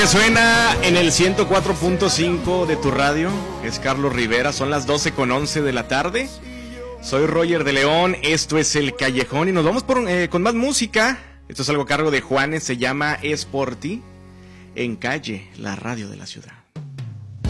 Suena en el 104.5 de tu radio, es Carlos Rivera, son las 12:11 de la tarde. Soy Roger de León, esto es El Callejón y nos vamos con más música. Esto es algo a cargo de Juanes, se llama Es por ti, en Calle, la radio de la ciudad.